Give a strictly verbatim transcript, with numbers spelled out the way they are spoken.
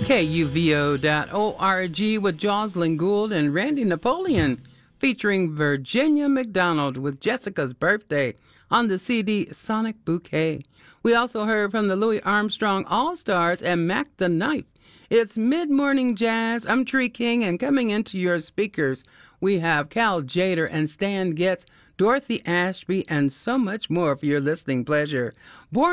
K U V O dot org with Jocelyn Gould and Randy Napoleon, featuring Virginia McDonald with Jessica's Birthday on the C D Sonic Bouquet. We also heard from the Louis Armstrong All-Stars and Mac the Knife. It's Mid-Morning Jazz. I'm Tree King, and coming into your speakers, we have Cal Jader and Stan Getz, Dorothy Ashby, and so much more for your listening pleasure. Born